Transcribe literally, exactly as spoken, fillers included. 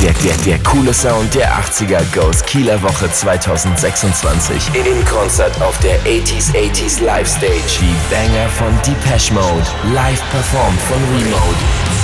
Der, der, der coole Sound der achtziger goes Kieler Woche zwanzig sechsundzwanzig. In Konzert auf der achtziger achtziger Live Stage. Die Banger von Depeche Mode, live performt von Remote.